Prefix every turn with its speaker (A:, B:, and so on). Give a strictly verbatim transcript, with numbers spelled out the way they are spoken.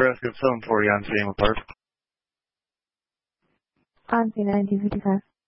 A: Nebraska seven forty on Samuel Park.
B: On C nineteen fifty-five.